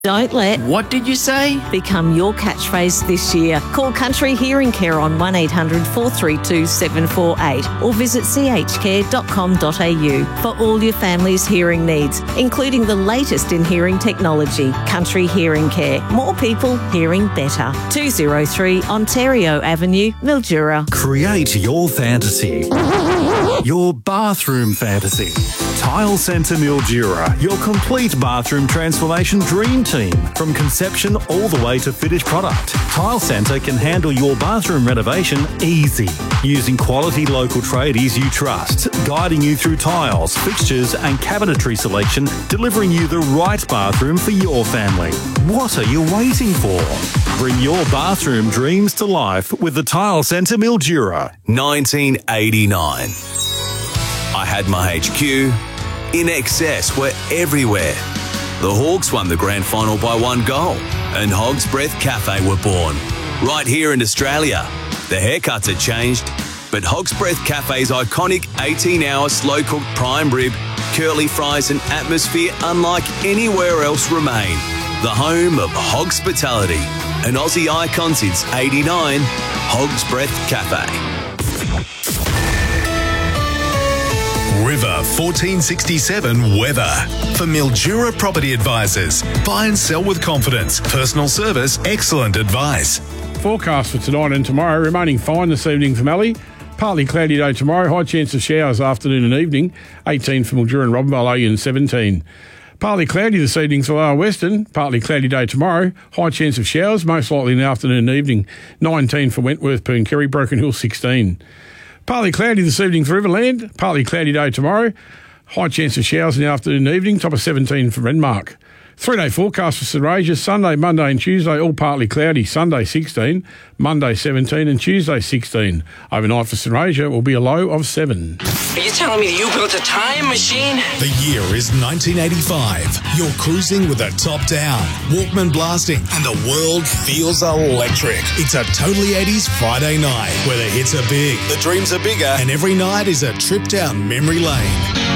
Don't let What did you say? become your catchphrase this year. Call Country Hearing Care on 1800 432 748 or visit chcare.com.au for all your family's hearing needs, including the latest in hearing technology. Country Hearing Care. More people hearing better. 203 Ontario Avenue, Mildura. Create your fantasy. Your bathroom fantasy. Tile Centre Mildura, your complete bathroom transformation dream team. From conception all the way to finished product. Tile Centre can handle your bathroom renovation easy. Using quality local tradies you trust, guiding you through tiles, fixtures and cabinetry selection, delivering you the right bathroom for your family. What are you waiting for? Bring your bathroom dreams to life with the Tile Centre Mildura. 1989. I had my HQ. In Excess were everywhere. The Hawks won the grand final by 1 goal, and Hog's Breath Cafe were born. Right here in Australia. The haircuts had changed, but Hog's Breath Cafe's iconic 18-hour slow-cooked prime rib, curly fries and atmosphere unlike anywhere else remain. The home of Hogspitality, an Aussie icon since '89, Hog's Breath Cafe. River 1467 weather. For Mildura Property Advisors. Buy and sell with confidence. Personal service, excellent advice. Forecast for tonight and tomorrow, remaining fine this evening for Mallee. Partly cloudy day tomorrow, high chance of showers afternoon and evening. 18 for Mildura and Robinvale and 17. Partly cloudy this evening for Lower Western. Partly cloudy day tomorrow. High chance of showers, most likely in the afternoon and evening. 19 for Wentworth, Pooncarie, Broken Hill 16. Partly cloudy this evening for Riverland. Partly cloudy day tomorrow. High chance of showers in the afternoon and evening. Top of 17 for Renmark. 3-day forecast for St Regis. Sunday, Monday and Tuesday all partly cloudy. Sunday 16, Monday 17 and Tuesday 16. Overnight for St Regis will be a low of 7. Are you telling me that you built a time machine? The year is 1985. You're cruising with the top down, Walkman blasting, and the world feels electric. It's a totally 80s Friday night where the hits are big, the dreams are bigger, and every night is a trip down memory lane.